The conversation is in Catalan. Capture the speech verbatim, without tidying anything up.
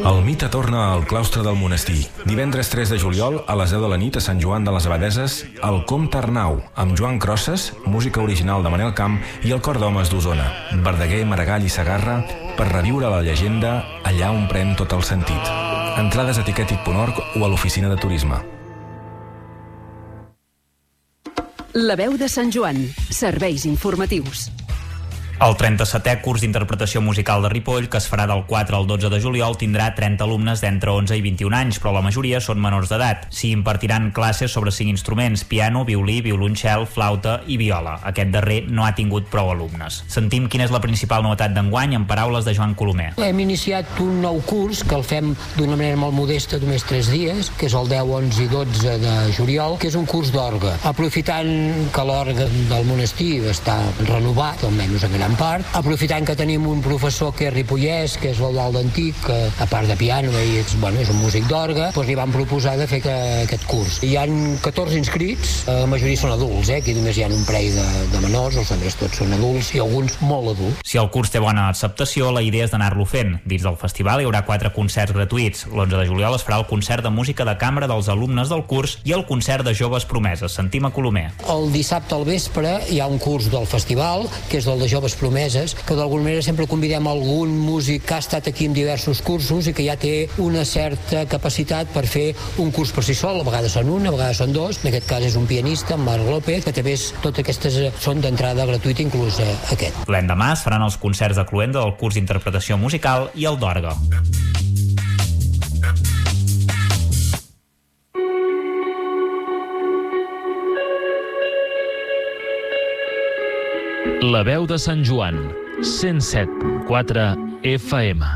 El mite torna al claustre del monestir. Divendres tres de juliol, a les deu de la nit, a Sant Joan de les Abadeses, el Comte Arnau, amb Joan Crosses, música original de Manel Camp, i el Cor d'Homes d'Osona, Verdaguer, Maragall i Segarra, per reviure la llegenda allà on pren tot el sentit. Entrades a tiquetit punt org o a l'oficina de turisme. La veu de Sant Joan. Serveis informatius. El trenta-setè curs d'interpretació musical de Ripoll, que es farà del quatre al dotze de juliol, tindrà trenta alumnes d'entre onze i vint-i-un anys, però la majoria són menors d'edat. S'hi impartiran classes sobre cinc instruments: piano, violí, violoncel, flauta i viola. Aquest darrer no ha tingut prou alumnes. Sentim quina és la principal novetat d'enguany en paraules de Joan Colomer. Hem iniciat un nou curs que el fem d'una manera molt modesta, només tres dies, que és el deu, onze i dotze de juliol, que és un curs d'orgue. Aprofitant que l'orgue del monestir està renovat, almenys en gran part, aprofitant que tenim un professor que és ripollès, que és l'Eudald Antic, que a part de piano i és, bueno, és un músic d'orgue, doncs li vam proposar de fer que, aquest curs. Hi han catorze inscrits, la majoria són adults, eh? Aquí només hi ha un parell de, de menors, els altres tots són adults i alguns molt adults. Si el curs té bona acceptació, la idea és d'anar-lo fent. Dins del festival hi haurà quatre concerts gratuïts. L'onze de juliol es farà el concert de música de cambra dels alumnes del curs i el concert de joves promeses. Sentim a Colomer. El dissabte al vespre hi ha un curs del festival, que és el de joves promeses, que d'alguna manera sempre convidem algun músic que ha estat aquí en diversos cursos i que ja té una certa capacitat per fer un curs per si sol. A vegades són un, a vegades són dos. En aquest cas és un pianista, en Marc López, que també és, totes aquestes són d'entrada gratuïta, inclús eh, aquest. L'endemà es faran els concerts de cloenda del curs d'interpretació musical i el d'orgue. La veu de Sant Joan, cent set punt quatre F M.